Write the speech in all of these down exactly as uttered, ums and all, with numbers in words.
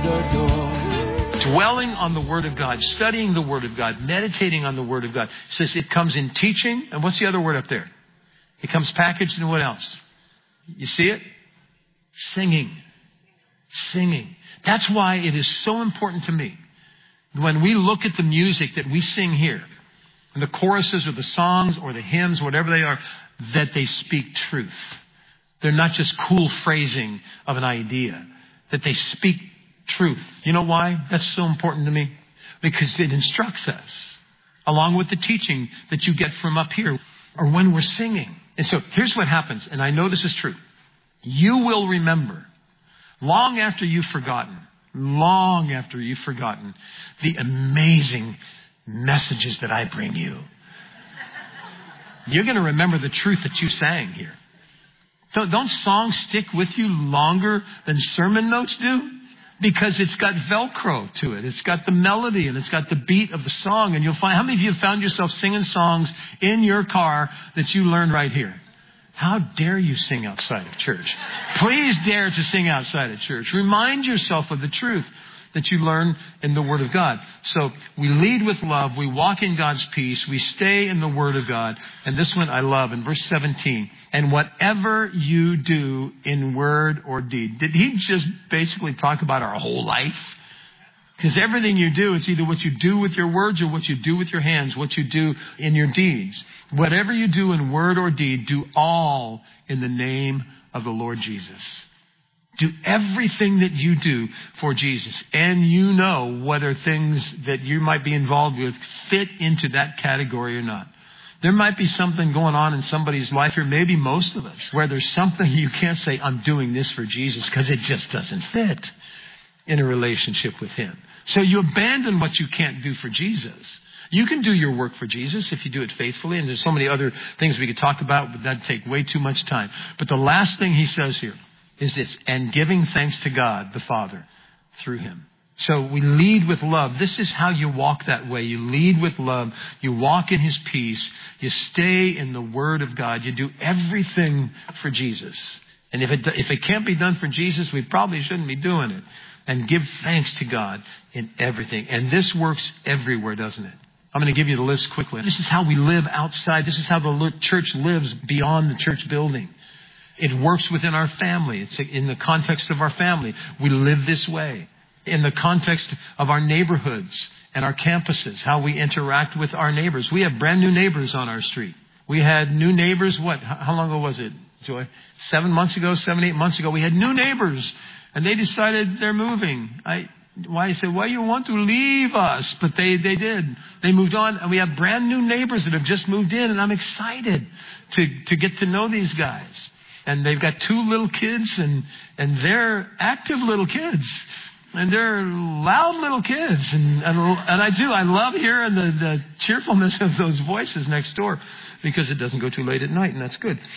the door. Dwelling on the Word of God, studying the Word of God, meditating on the Word of God. It says it comes in teaching. And what's the other word up there? It comes packaged in what else? You see it? Singing. Singing. That's why it is so important to me. When we look at the music that we sing here, and the choruses or the songs or the hymns, whatever they are, that they speak truth. They're not just cool phrasing of an idea. That they speak truth. You know why that's so important to me? Because it instructs us, along with the teaching that you get from up here, or when we're singing. And so here's what happens, and I know this is true. You will remember, long after you've forgotten, long after you've forgotten, the amazing messages that I bring you. You're going to remember the truth that you sang here. So don't songs stick with you longer than sermon notes do? Because it's got Velcro to it. It's got the melody and it's got the beat of the song. And you'll find, how many of you have found yourself singing songs in your car that you learned right here? How dare you sing outside of church? Please dare to sing outside of church. Remind yourself of the truth that you learn in the Word of God. So we lead with love. We walk in God's peace. We stay in the Word of God. And this one I love in verse seventeen. And whatever you do in word or deed. Did he just basically talk about our whole life? Because everything you do, it's either what you do with your words or what you do with your hands, what you do in your deeds. Whatever you do in word or deed, do all in the name of the Lord Jesus. Do everything that you do for Jesus. And you know whether things that you might be involved with fit into that category or not. There might be something going on in somebody's life here, maybe most of us, where there's something you can't say, I'm doing this for Jesus, because it just doesn't fit in a relationship with Him. So you abandon what you can't do for Jesus. You can do your work for Jesus if you do it faithfully. And there's so many other things we could talk about, but that'd take way too much time. But the last thing he says here is this, and giving thanks to God, the Father, through Him. So we lead with love. This is how you walk that way. You lead with love. You walk in His peace. You stay in the Word of God. You do everything for Jesus. And if it, if it can't be done for Jesus, we probably shouldn't be doing it. And give thanks to God in everything. And this works everywhere, doesn't it? I'm going to give you the list quickly. This is how we live outside. This is how the church lives beyond the church building. It works within our family. It's in the context of our family. We live this way. In the context of our neighborhoods and our campuses, how we interact with our neighbors. We have brand new neighbors on our street. We had new neighbors, what? How long ago was it, Joy? Seven months ago, seven, eight months ago. We had new neighbors, and they decided they're moving. I, why I said, why you want to leave us? But they, they did. They moved on, and we have brand new neighbors that have just moved in, and I'm excited to, to get to know these guys. And they've got two little kids, and, and they're active little kids. And they're loud little kids. And, and, and I do. I love hearing the, the cheerfulness of those voices next door, because it doesn't go too late at night, and that's good.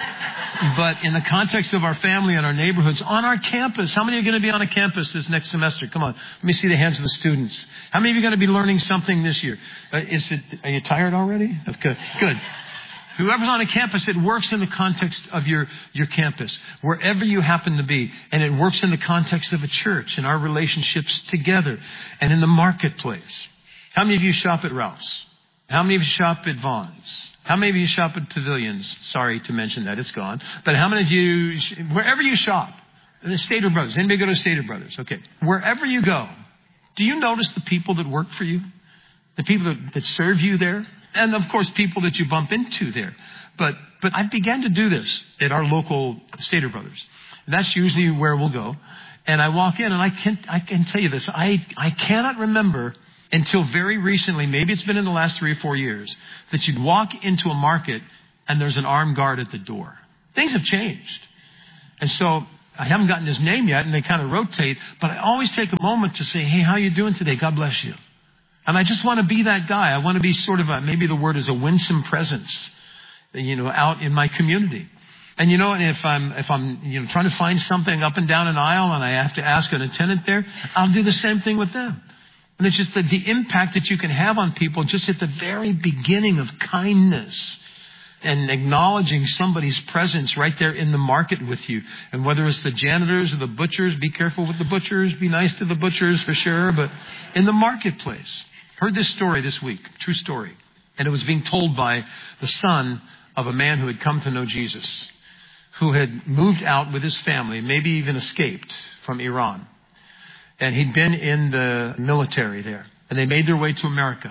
But in the context of our family and our neighborhoods, on our campus, how many are going to be on a campus this next semester? Come on. Let me see the hands of the students. How many of you are going to be learning something this year? Uh, is it? Are you tired already? Okay, good. Whoever's on a campus, it works in the context of your, your campus, wherever you happen to be. And it works in the context of a church and our relationships together and in the marketplace. How many of you shop at Ralph's? How many of you shop at Vaughn's? How many of you shop at Pavilions? Sorry to mention that, it's gone. But how many of you, wherever you shop, the Stater Brothers, anybody go to Stater Brothers? Okay. Wherever you go, do you notice the people that work for you? The people that, that serve you there? And, of course, people that you bump into there. But but I began to do this at our local Stater Brothers. That's usually where we'll go. And I walk in, and I can I can tell you this. I, I cannot remember until very recently, maybe it's been in the last three or four years, that you'd walk into a market and there's an armed guard at the door. Things have changed. And so I haven't gotten his name yet, and they kind of rotate. But I always take a moment to say, hey, how are you doing today? God bless you. And I just want to be that guy. I want to be sort of a, maybe the word is a winsome presence, you know, out in my community. And you know, and if I'm, if I'm, you know, trying to find something up and down an aisle and I have to ask an attendant there, I'll do the same thing with them. And it's just the, the impact that you can have on people just at the very beginning of kindness and acknowledging somebody's presence right there in the market with you. And whether it's the janitors or the butchers, be careful with the butchers, be nice to the butchers for sure, but in the marketplace. Heard this story this week, true story. And it was being told by the son of a man who had come to know Jesus, who had moved out with his family, maybe even escaped from Iran. And he'd been in the military there. And they made their way to America.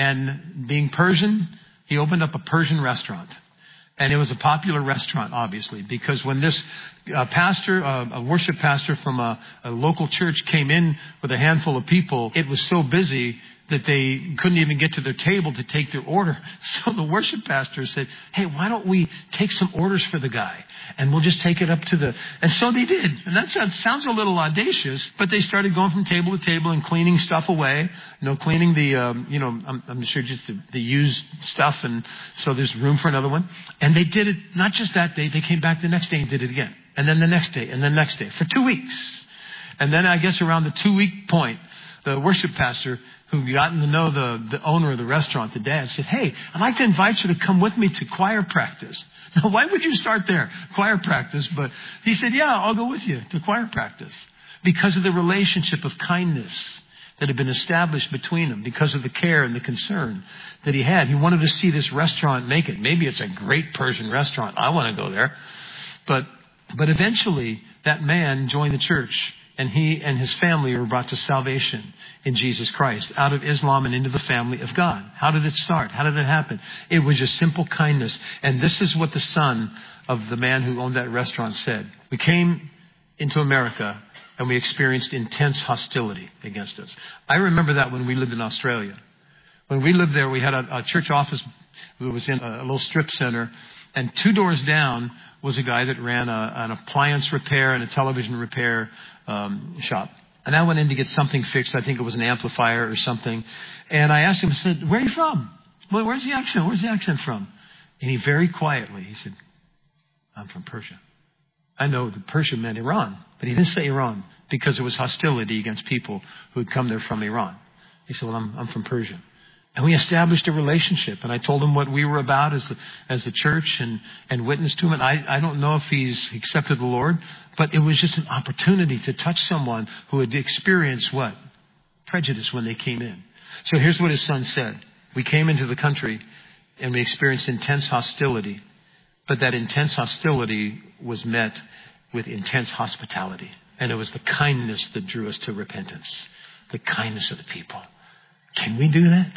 And being Persian, he opened up a Persian restaurant. And it was a popular restaurant, obviously, because when this uh, pastor, uh, a worship pastor from a, a local church came in with a handful of people, it was so busy that they couldn't even get to their table to take their order. So the worship pastor said, hey, why don't we take some orders for the guy? And we'll just take it up to the... And so they did. And that sounds a little audacious, but they started going from table to table and cleaning stuff away. You know, cleaning the, um, you know, I'm, I'm sure just the, the used stuff. And so there's room for another one. And they did it, not just that day, they came back the next day and did it again. And then the next day, and the next day, for two weeks. And then I guess around the two-week point, the worship pastor who gotten to know the, the owner of the restaurant, the dad, said, hey, I'd like to invite you to come with me to choir practice. Now, why would you start there? Choir practice. But he said, yeah, I'll go with you to choir practice. Because of the relationship of kindness that had been established between them, because of the care and the concern that he had. He wanted to see this restaurant make it. Maybe it's a great Persian restaurant. I want to go there. But, but eventually, that man joined the church. And he and his family were brought to salvation in Jesus Christ, out of Islam and into the family of God. How did it start? How did it happen? It was just simple kindness. And this is what the son of the man who owned that restaurant said. We came into America and we experienced intense hostility against us. I remember that when we lived in Australia. When we lived there, we had a, a church office that was in a, a little strip center. And two doors down was a guy that ran a, an appliance repair and a television repair um, shop. And I went in to get something fixed. I think it was an amplifier or something. And I asked him, I said, where are you from? Well, where's the accent? Where's the accent from? And he very quietly, he said, I'm from Persia. I know that Persia meant Iran, but he didn't say Iran because there was hostility against people who had come there from Iran. He said, well, I'm, I'm from Persia. And we established a relationship. And I told him what we were about as the, as the church and, and witnessed to him. And I, I don't know if he's accepted the Lord, but it was just an opportunity to touch someone who had experienced what? Prejudice when they came in. So here's what his son said. We came into the country and we experienced intense hostility. But that intense hostility was met with intense hospitality. And it was the kindness that drew us to repentance. The kindness of the people. Can we do that?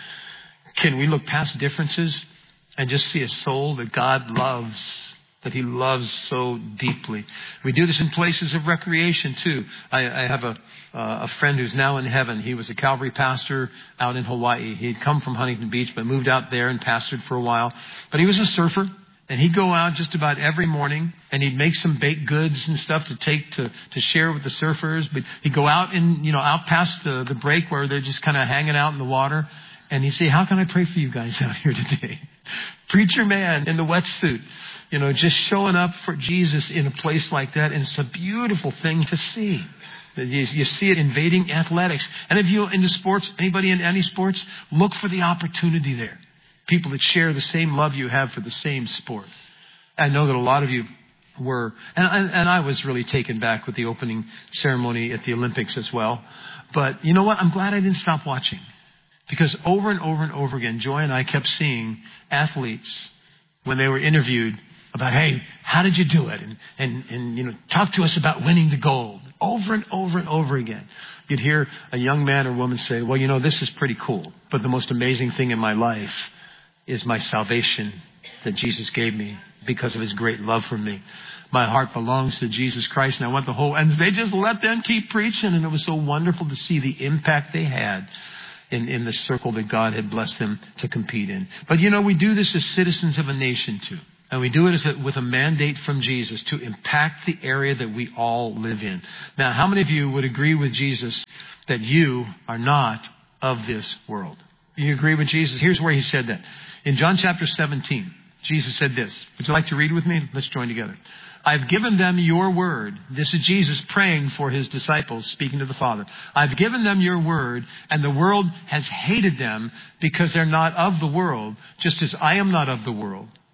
Can we look past differences and just see a soul that God loves, that He loves so deeply? We do this in places of recreation too. I, I have a, uh, a friend who's now in heaven. He was a Calvary pastor out in Hawaii. He had come from Huntington Beach, but moved out there and pastored for a while. But he was a surfer. And he'd go out just about every morning and he'd make some baked goods and stuff to take to, to share with the surfers. But he'd go out and, you know, out past the, the break where they're just kind of hanging out in the water. And he'd say, how can I pray for you guys out here today? Preacher man in the wetsuit, you know, just showing up for Jesus in a place like that. And it's a beautiful thing to see. You, you see it invading athletics. And if you're into sports, anybody in any sports, look for the opportunity there. People that share the same love you have for the same sport. I know that a lot of you were, and, and, and I was really taken back with the opening ceremony at the Olympics as well. But you know what? I'm glad I didn't stop watching. Because over and over and over again, Joy and I kept seeing athletes when they were interviewed about, hey, how did you do it? And, and, and you know, talk to us about winning the gold. Over and over and over again. You'd hear a young man or woman say, well, you know, this is pretty cool. But the most amazing thing in my life is my salvation that Jesus gave me because of His great love for me. My heart belongs to Jesus Christ, and I want the whole... And they just let them keep preaching, and it was so wonderful to see the impact they had in, in the circle that God had blessed them to compete in. But, you know, we do this as citizens of a nation, too. And we do it as a, with a mandate from Jesus to impact the area that we all live in. Now, how many of you would agree with Jesus that you are not of this world? You agree with Jesus? Here's where He said that. In John chapter seventeen, Jesus said this. Would you like to read with me? Let's join together. I've given them your word. This is Jesus praying for His disciples, speaking to the Father. I've given them your word, and the world has hated them because they're not of the world, just as I am not of the world.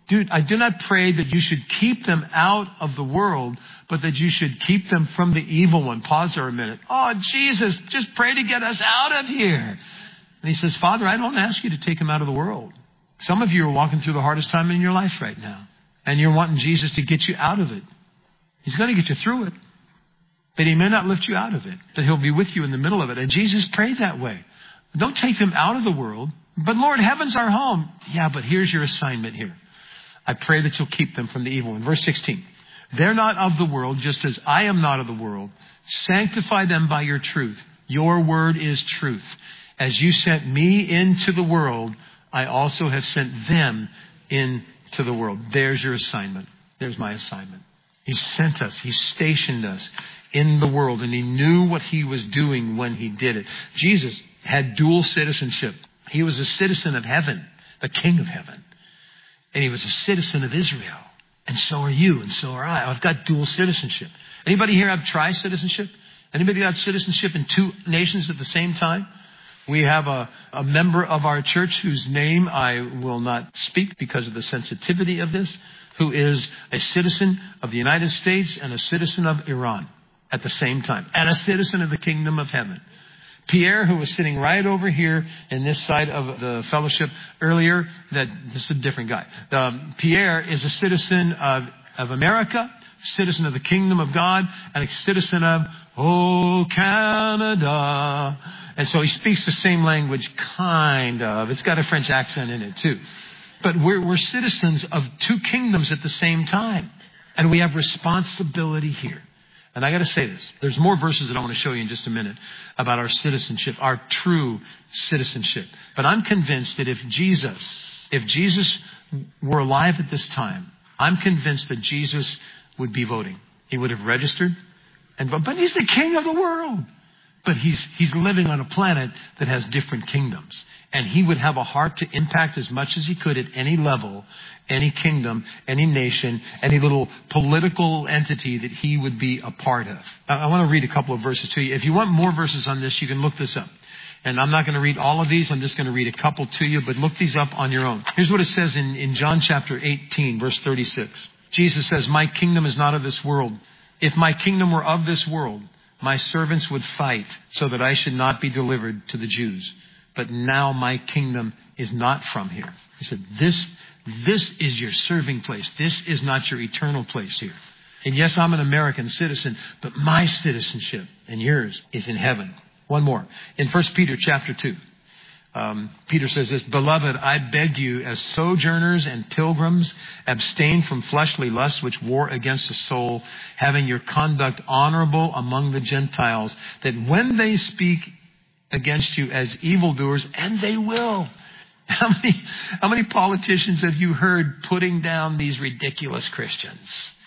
Dude, I do not pray that you should keep them out of the world, but that you should keep them from the evil one. Pause there a minute. Oh, Jesus, just pray to get us out of here. And he says, Father, I don't ask you to take them out of the world. Some of you are walking through the hardest time in your life right now. And you're wanting Jesus to get you out of it. He's going to get you through it. But he may not lift you out of it. But he'll be with you in the middle of it. And Jesus prayed that way. Don't take them out of the world. But Lord, heaven's our home. Yeah, but here's your assignment here. I pray that you'll keep them from the evil one. Verse sixteen. They're not of the world, just as I am not of the world. Sanctify them by your truth. Your word is truth. As you sent me into the world, I also have sent them into the world. There's your assignment. There's my assignment. He sent us. He stationed us in the world, and he knew what he was doing when he did it. Jesus had dual citizenship. He was a citizen of heaven, the King of heaven. And he was a citizen of Israel. And so are you, and so are I. I've got dual citizenship. Anybody here have tri-citizenship? Anybody got citizenship in two nations at the same time? We have a, a member of our church whose name I will not speak because of the sensitivity of this, who is a citizen of the United States and a citizen of Iran at the same time, and a citizen of the kingdom of heaven. Pierre, who was sitting right over here in this side of the fellowship earlier, that this is a different guy. Um, Pierre is a citizen of, of America, citizen of the kingdom of God, and a citizen of, oh, Canada. And so he speaks the same language, kind of. It's got a French accent in it, too. But we're, we're citizens of two kingdoms at the same time. And we have responsibility here. And I got to say this. There's more verses that I want to show you in just a minute about our citizenship, our true citizenship. But I'm convinced that if Jesus, if Jesus were alive at this time, I'm convinced that Jesus would be voting. He would have registered and voted. But he's the king of the world. But he's he's living on a planet that has different kingdoms. And he would have a heart to impact as much as he could at any level, any kingdom, any nation, any little political entity that he would be a part of. I want to read a couple of verses to you. If you want more verses on this, you can look this up. And I'm not going to read all of these. I'm just going to read a couple to you, but look these up on your own. Here's what it says in, in John chapter eighteen, verse thirty-six. Jesus says, my kingdom is not of this world. If my kingdom were of this world, my servants would fight so that I should not be delivered to the Jews. But now my kingdom is not from here. He said, this, this is your serving place. This is not your eternal place here. And yes, I'm an American citizen, but my citizenship and yours is in heaven. One more. In First Peter chapter two, um, Peter says this, Beloved, I beg you as sojourners and pilgrims, abstain from fleshly lusts which war against the soul, having your conduct honorable among the Gentiles, that when they speak against you as evildoers, and they will. How many, how many politicians have you heard putting down these ridiculous Christians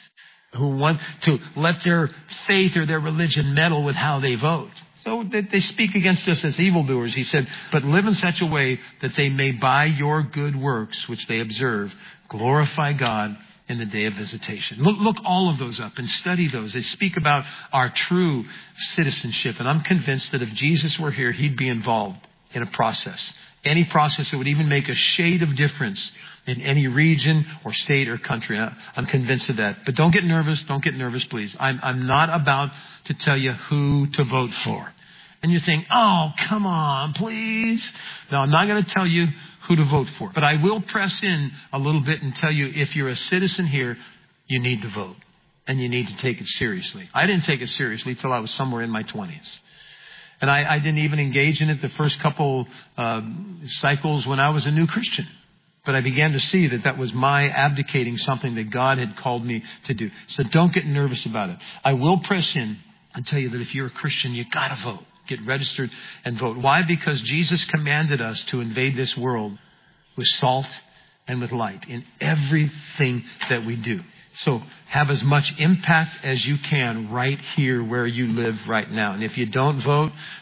who want to let their faith or their religion meddle with how they vote? So they, they speak against us as evildoers. He said, but live in such a way that they may by your good works, which they observe, glorify God in the day of visitation. Look, look all of those up and study those. They speak about our true citizenship. And I'm convinced that if Jesus were here, he'd be involved in a process. Any process that would even make a shade of difference in any region or state or country. I'm convinced of that. But don't get nervous. Don't get nervous, please. I'm, I'm not about to tell you who to vote for. And you think, oh, come on, please. No, I'm not going to tell you who to vote for. But I will press in a little bit and tell you, if you're a citizen here, you need to vote. And you need to take it seriously. I didn't take it seriously till I was somewhere in my twenties. And I, I didn't even engage in it the first couple uh, cycles when I was a new Christian. But I began to see that that was my abdicating something that God had called me to do. So don't get nervous about it. I will press in and tell you that if you're a Christian, you got to vote. Get registered and vote. Why? Because Jesus commanded us to invade this world with salt and with light in everything that we do. So have as much impact as you can right here where you live right now. And if you don't vote,